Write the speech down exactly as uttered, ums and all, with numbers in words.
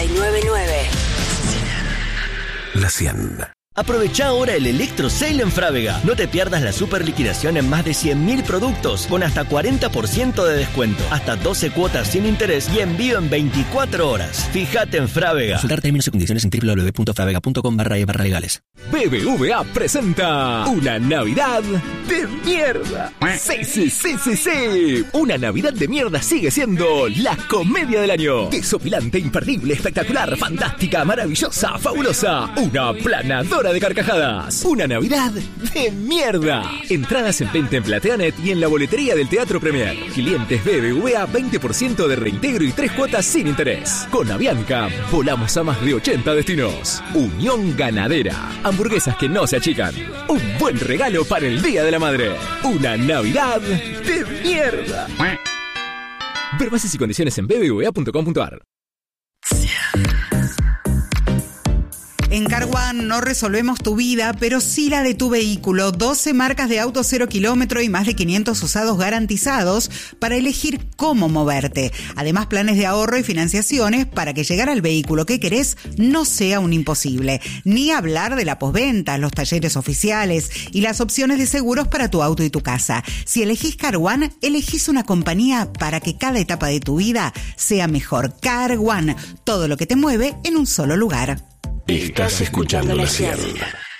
noventa y nueve punto nueve. La cien. Aprovecha ahora el Electro Sale en Frávega. No te pierdas la super liquidación en más de cien mil productos con hasta cuarenta por ciento de descuento, hasta doce cuotas sin interés y envío en veinticuatro horas. Fíjate en Frávega. Consultar términos y condiciones en doble u doble u doble u punto fravega punto com barra e barra legales. B B V A presenta una Navidad de mierda. Sí, sí, sí, sí, sí. Una Navidad de mierda sigue siendo la comedia del año. Desopilante, imperdible, espectacular, fantástica, maravillosa, fabulosa. Una planadora de carcajadas. Una Navidad de mierda. Entradas en venta en Plateanet y en la boletería del Teatro Premier. Clientes B B V A, veinte por ciento de reintegro y tres cuotas sin interés. Con Avianca, volamos a más de ochenta destinos. Unión Ganadera. Hamburguesas que no se achican. Un buen regalo para el Día de la Madre. Una Navidad de mierda. Ver bases y condiciones en b b v a punto com punto a r. En Car One no resolvemos tu vida, pero sí la de tu vehículo. doce marcas de auto cero kilómetro y más de quinientos usados garantizados para elegir cómo moverte. Además, planes de ahorro y financiaciones para que llegar al vehículo que querés no sea un imposible. Ni hablar de la postventa, los talleres oficiales y las opciones de seguros para tu auto y tu casa. Si elegís Car One, elegís una compañía para que cada etapa de tu vida sea mejor. Car One, todo lo que te mueve en un solo lugar. Estás escuchando La cien.